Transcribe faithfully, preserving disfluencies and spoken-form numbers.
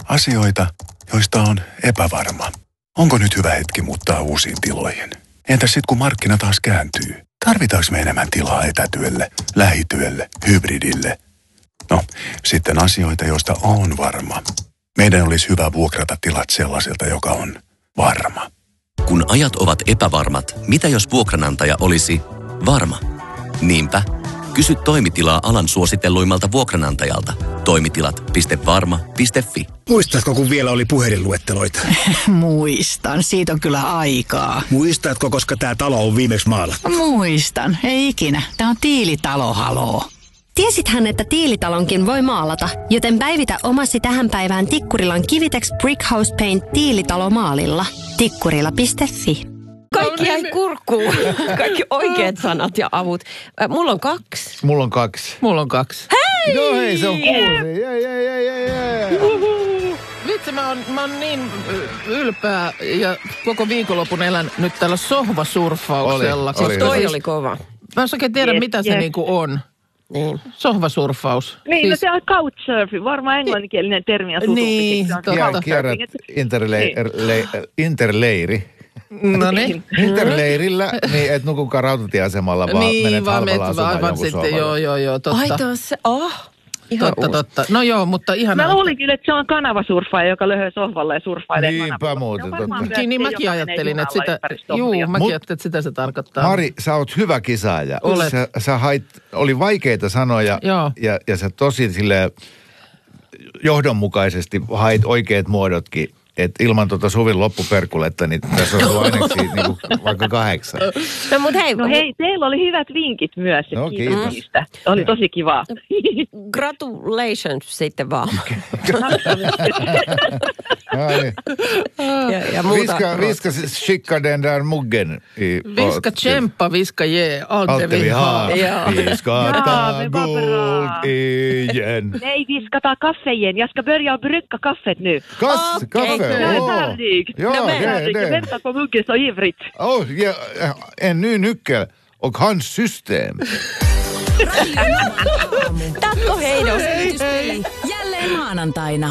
Asioita, joista on epävarma. Onko nyt hyvä hetki muuttaa uusiin tiloihin? Entäs sitten kun markkina taas kääntyy? Tarvitaanko me enemmän tilaa etätyölle, lähityölle, hybridille? No, sitten asioita, joista on varma. Meidän olisi hyvä vuokrata tilat sellaiselta, joka on varma. Kun ajat ovat epävarmat, mitä jos vuokranantaja olisi varma? Niinpä, kysy toimitilaa alan suositelluimmalta vuokranantajalta. Toimitilat piste varma piste fi. Muistatko, kun vielä oli puhelinluetteloita? Muistan, siitä on kyllä aikaa. Muistatko, koska tämä talo on viimeksi maalattu? Muistan, ei ikinä. Tämä on Tiilitalo, haloo. Tiesithän, että Tiilitalonkin voi maalata, joten päivitä omasi tähän päivään Tikkurilan Kivitex Brickhouse Paint Tiilitalo maalilla. Tikkurila piste fi. Kaikki jäi kurkkuun. Kaikki oikeat sanat ja avut. Äh, mulla on kaksi. Mulla on kaksi. Mulla on kaksi. Hei! Joo, hei, se on kuusi. Jee, jee, jee, jee, jee. Vitsi, mä oon, mä oon niin ylpeä ja koko viikonlopun elän nyt tällä sohvasurfauksella. Oli, oli. Koska Toi siis, oli kova. mä en oikein tiedä, Yes, mitä se yes. niinku on. Niin. Sohvasurfaus. Niin, siis, no se on couchsurfi, varmaan englanninkielinen termi on tutumpi. Niin, Se on totta. Kier- couchsurfing. Kierrät interle- le- interleiri. No niin. Interleirillä, niin et nukukaan rautatieasemalla, vaan Niin, menet vaan halvalla menet asumaan aivan jonkun sitten, sohvalle. joo, joo, joo, totta. Ai tuossa, oh. Ihan Totta, uusi. totta. No joo, mutta ihanaa. Mä luulin kyllä, että se on kanavasurfaaja, joka löhöö sohvalla ja surffailee Niinpä kanavalla. muuten, Se on varmaan totta. myös Niin, niin se, mäkin joka ajattelin, menee että junalla sitä, ympäri juu, Stockholmia. mäkin Mut- ajattelin, että sitä se tarkoittaa. Mari, sä oot hyvä kisaaja. Olet. Sä, sä hait, oli vaikeita sanoja Joo. ja, ja sä tosi sille johdonmukaisesti hait oikeat muodotkin. Että ilman tuota Suvin loppuperkuletta, niin tässä on ollut ainakin niinku vaikka kahdeksan. No mut hei, No hei, teillä oli hyvät vinkit myös. No, Kiitos kiitos. niistä. Oli tosi kivaa. congratulations sitten vaan. Ai, ja, ja muuta. viska, viska skicka den där muggen. I, Viska tsemppa, viska jee, alte Alte vi vihaa. har. Joo. Viskata Ja, men vad bra. guld igen. Nej, vi ska ta kaffe igen. Jag ska börja brygga kaffet nu. Kass, Okej. kaffe. Jag är åh. färdig. Ja, jag är det, färdig. Jag det. väntar på muggen så ivrigt. Oh, ja, en ny nyckel och hans system. Takko heidos. Jälleen maanantaina.